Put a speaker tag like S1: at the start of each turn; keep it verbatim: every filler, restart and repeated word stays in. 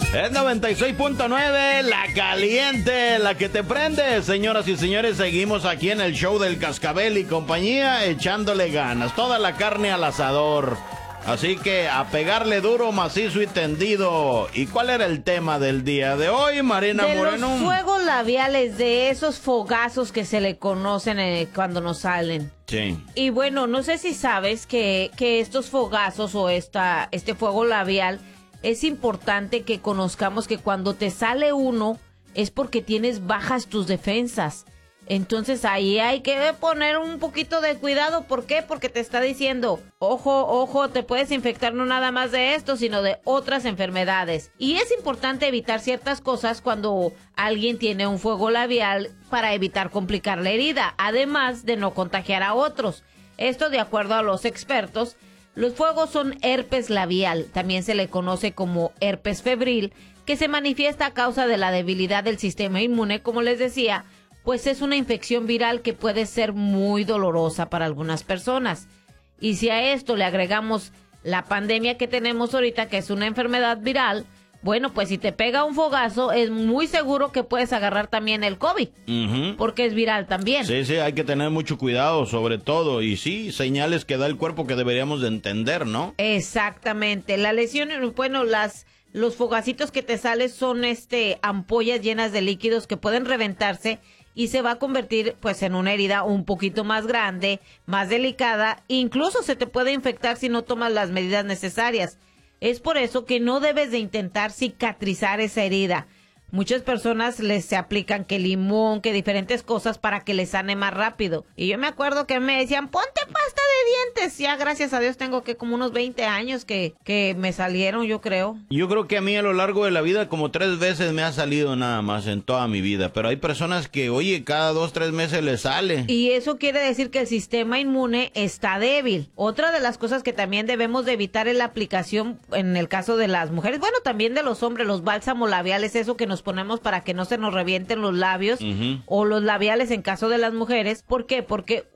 S1: Es noventa y seis punto nueve, la caliente, la que te prende. Señoras y señores, seguimos aquí en el show del Cascabel y compañía, echándole ganas. Toda la carne al asador. Así que a pegarle duro, macizo y tendido. ¿Y cuál era el tema del día de hoy, Marina
S2: de
S1: Moreno?
S2: Los fuegos labiales, de esos fogazos que se le conocen eh, cuando nos salen.
S1: Sí.
S2: Y bueno, no sé si sabes que, que estos fogazos o esta, este fuego labial, es importante que conozcamos que cuando te sale uno es porque tienes bajas tus defensas. Entonces ahí hay que poner un poquito de cuidado. ¿Por qué? Porque te está diciendo, ojo, ojo, te puedes infectar no nada más de esto, sino de otras enfermedades. Y es importante evitar ciertas cosas cuando alguien tiene un fuego labial para evitar complicar la herida, además de no contagiar a otros. Esto de acuerdo a los expertos. Los fuegos son herpes labial, también se le conoce como herpes febril, que se manifiesta a causa de la debilidad del sistema inmune, como les decía, pues es una infección viral que puede ser muy dolorosa para algunas personas. Y si a esto le agregamos la pandemia que tenemos ahorita, que es una enfermedad viral, bueno, pues si te pega un fogazo, es muy seguro que puedes agarrar también el COVID, uh-huh. porque es viral también.
S1: Sí, sí, hay que tener mucho cuidado sobre todo, y sí, señales que da el cuerpo que deberíamos de entender, ¿no?
S2: Exactamente, la lesión, bueno, las... los fogacitos que te salen son este ampollas llenas de líquidos que pueden reventarse y se va a convertir pues en una herida un poquito más grande, más delicada, incluso se te puede infectar si no tomas las medidas necesarias. Es por eso que no debes de intentar cicatrizar esa herida. Muchas personas les se aplican que limón, que diferentes cosas para que les sane más rápido. Y yo me acuerdo que me decían, ponte pasta de dientes. Ya, gracias a Dios, tengo que como unos veinte años que, que me salieron, yo creo.
S1: Yo creo que a mí a lo largo de la vida como tres veces me ha salido nada más en toda mi vida. Pero hay personas que, oye, cada dos, tres meses les sale.
S2: Y eso quiere decir que el sistema inmune está débil. Otra de las cosas que también debemos de evitar es la aplicación, en el caso de las mujeres, bueno, también de los hombres, los bálsamos labiales, eso que nos ponemos para que no se nos revienten los labios, uh-huh. o los labiales en caso de las mujeres. ¿Por qué? Porque